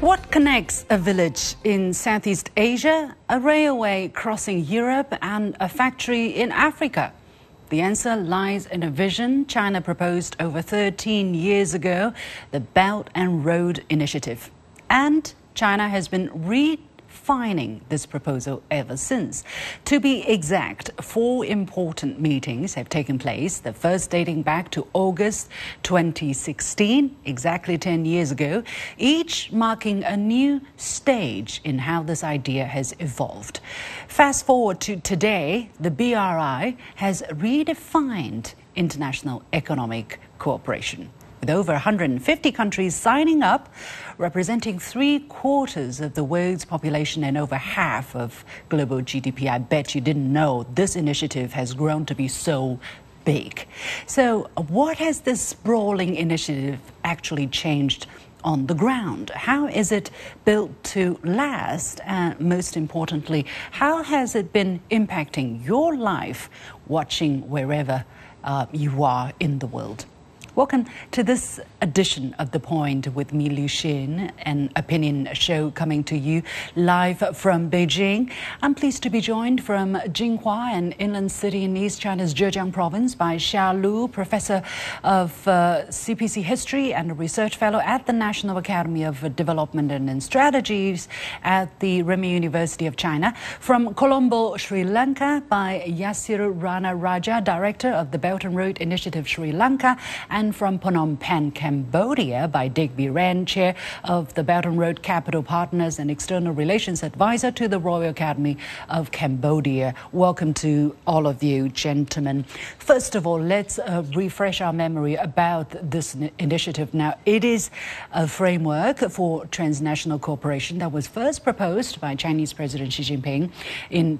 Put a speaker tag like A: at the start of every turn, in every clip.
A: What connects a village in Southeast Asia, a railway crossing Europe, and a factory in Africa? The answer lies in a vision China proposed over 13 years ago, the Belt and Road Initiative. And China has been refining this proposal ever since. To be exact, 4 important meetings have taken place, the first dating back to August 2016, exactly 10 years ago, each marking a new stage in how this idea has evolved. Fast forward to today, the BRI has redefined international economic cooperation, with over 150 countries signing up, representing 3/4 of the world's population and over half of global GDP. I bet you didn't know this initiative has grown to be so big. So what has this sprawling initiative actually changed on the ground? How is it built to last? And most importantly, how has it been impacting your life watching wherever you are in the world? Welcome to this edition of The Point with me, Liu Xin, an opinion show coming to you live from Beijing. I'm pleased to be joined from Jinhua, an inland city in East China's Zhejiang province, by Xia Lu, professor of CPC history and a research fellow at the National Academy of Development and Strategies at the Renmin University of China. From Colombo, Sri Lanka, by Yasir Rana Raja, director of the Belt and Road Initiative Sri Lanka, and from Phnom Penh, Cambodia, by Digby Ren, chair of the Belt and Road Capital Partners and external relations advisor to the Royal Academy of Cambodia. Welcome to all of you, gentlemen. First of all, let's refresh our memory about this initiative. Now, it is a framework for transnational cooperation that was first proposed by Chinese President Xi Jinping in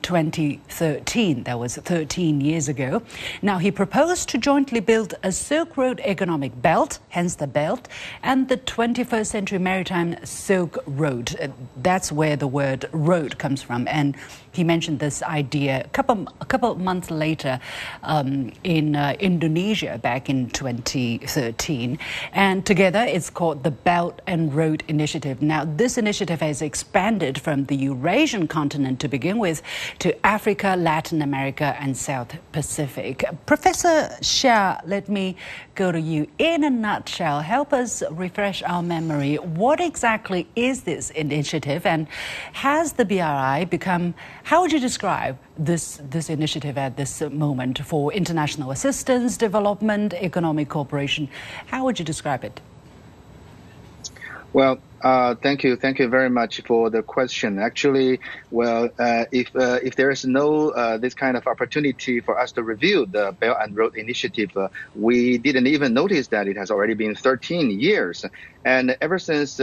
A: 2013. That was 13 years ago. Now, he proposed to jointly build a Silk Road economic belt, hence the belt, and the 21st century maritime Silk Road. That's where the word road comes from. And he mentioned this idea a couple months later in Indonesia back in 2013. And together it's called the Belt and Road Initiative. Now, this initiative has expanded from the Eurasian continent to begin with to Africa, Latin America, and South Pacific. Professor Xia, let me go to you. In a nutshell, help us refresh our memory. What exactly is this initiative, and has the BRI become, how would you describe this initiative at this moment for international assistance, development, economic cooperation? How would you describe it?
B: Well, thank you very much for the question. Actually, well, if there is no this kind of opportunity for us to review the Belt and Road Initiative, we didn't even notice that it has already been 13 years. And ever since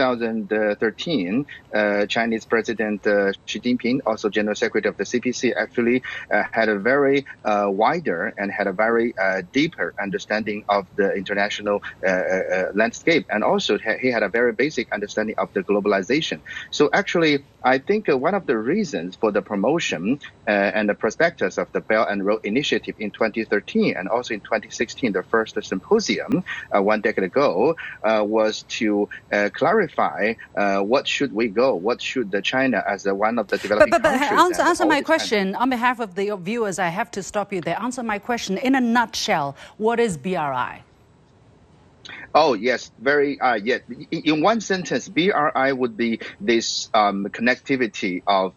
B: 2013, Chinese President Xi Jinping, also General Secretary of the CPC, actually had a very wider and had a very deeper understanding of the international landscape. And also he had a very basic understanding of the globalization. So actually, I think one of the reasons for the promotion and the prospectus of the Belt and Road Initiative in 2013 and also in 2016, the first symposium 1 decade ago, was to clarify what should we go, what should China as one of the developing countries.
A: Answer my question. On behalf of the viewers, I have to stop you there. Answer my question in a nutshell. What is BRI?
B: Oh, yes, in one sentence, BRI would be this connectivity of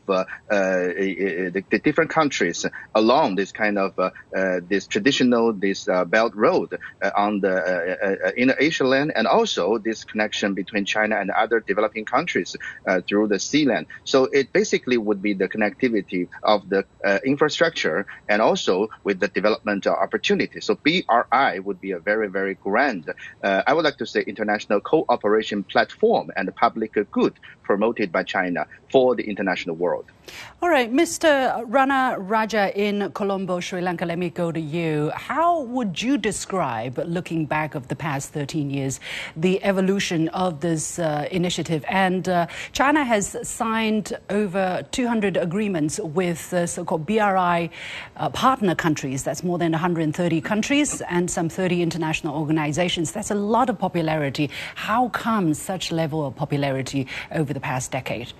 B: the different countries along this kind of this traditional belt road on the inner Asia land, and also this connection between China and other developing countries through the sea land. So it basically would be the connectivity of the infrastructure and also with the development opportunity. So BRI would be a very, very grand I would like to say international cooperation platform and public good promoted by China for the international world.
A: All right, Mr. Rana Raja in Colombo, Sri Lanka, let me go to you. How would you describe, looking back of the past 13 years, the evolution of this initiative? And China has signed over 200 agreements with so-called BRI partner countries. That's more than 130 countries and some 30 international organizations. That's a lot of popularity. How come such level of popularity over the past decade?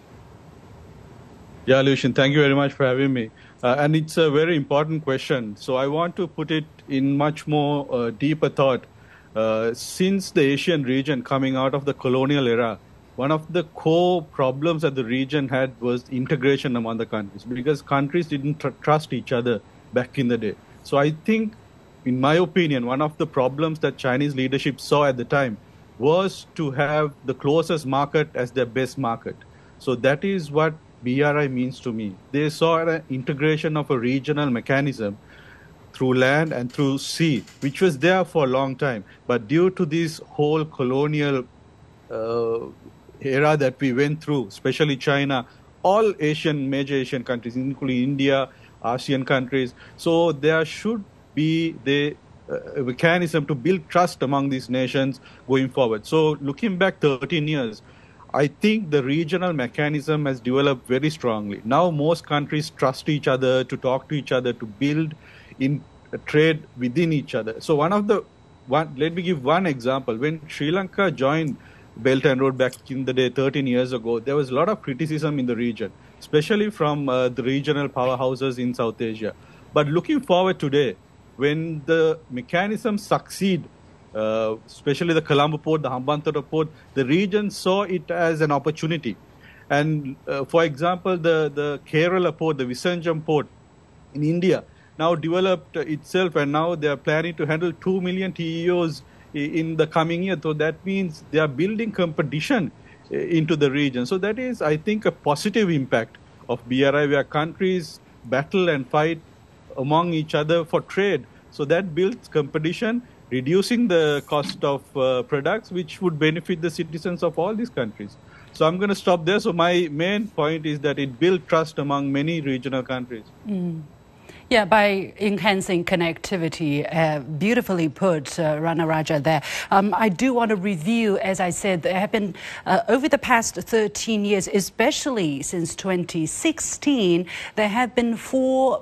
C: Yeah, Lucian, thank you very much for having me. And it's a very important question. So I want to put it in much more deeper thought. Since the Asian region coming out of the colonial era, one of the core problems that the region had was integration among the countries, because countries didn't trust each other back in the day. So I think, in my opinion, one of the problems that Chinese leadership saw at the time was to have the closest market as their best market. So that is what BRI means to me. They saw an integration of a regional mechanism through land and through sea, which was there for a long time. But due to this whole colonial era that we went through, especially China, all major Asian countries, including India, ASEAN countries, so there should be a mechanism to build trust among these nations going forward. So looking back 13 years, I think the regional mechanism has developed very strongly. Now most countries trust each other, to talk to each other, to build in trade within each other. So let me give one example. When Sri Lanka joined Belt and Road back in the day 13 years ago, there was a lot of criticism in the region, especially from the regional powerhouses in South Asia. But looking forward today, when the mechanisms succeed, especially the Colombo port, the Hambantota port, the region saw it as an opportunity. And for example, the Kerala port, the Visakhapatnam port in India, now developed itself, and now they are planning to handle 2 million TEOs in the coming year. So that means they are building competition into the region. So that is, I think, a positive impact of BRI, where countries battle and fight among each other for trade. So that builds competition, reducing the cost of products, which would benefit the citizens of all these countries. So I'm going to stop there. So my main point is that it builds trust among many regional countries.
A: Yeah, by enhancing connectivity, beautifully put, Rana Raja there. I do want to review, as I said, there have been, over the past 13 years, especially since 2016, there have been four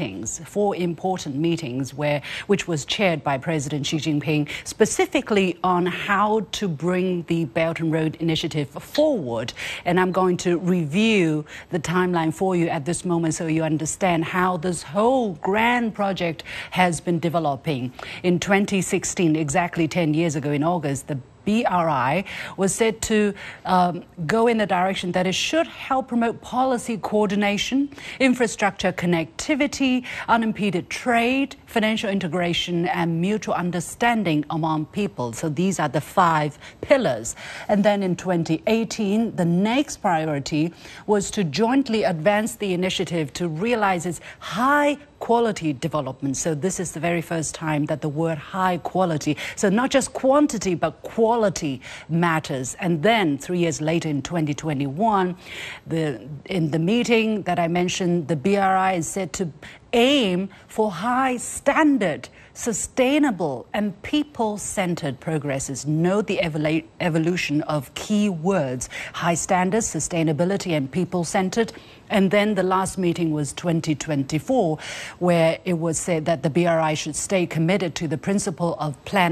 A: important meetings, which was chaired by President Xi Jinping, specifically on how to bring the Belt and Road Initiative forward. And I'm going to review the timeline for you at this moment so you understand how this whole grand project has been developing. In 2016, exactly 10 years ago in August, the BRI was said to go in the direction that it should help promote policy coordination, infrastructure connectivity, unimpeded trade, financial integration, and mutual understanding among people. So these are the 5 pillars. And then in 2018, the next priority was to jointly advance the initiative to realize its high quality development. So this is the very first time that the word high quality, so not just quantity, but quality matters. And then 3 years later in 2021, in the meeting that I mentioned, the BRI is said to aim for high standard, sustainable and people-centered progresses. Note the evolution of key words: high standards, sustainability and people-centered. And then the last meeting was 2024, where it was said that the BRI should stay committed to the principle of planning